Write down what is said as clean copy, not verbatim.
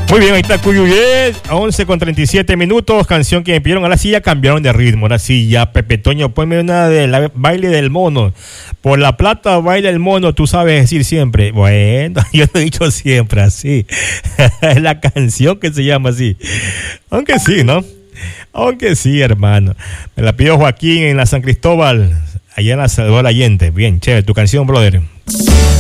Muy bien, ahí está Cuyuyet, 11:37, canción que me pidieron. Ahora sí ya cambiaron de ritmo, ahora sí ya, Pepe Toño, ponme una de la baile del mono. Por la plata baila el mono, tú sabes decir siempre. Bueno, yo lo he dicho siempre así. Es la canción que se llama así. Aunque sí, ¿no? Aunque sí, hermano. Me la pidió Joaquín en la San Cristóbal, allá en la Salvador Allende. Bien, chévere, tu canción, brother.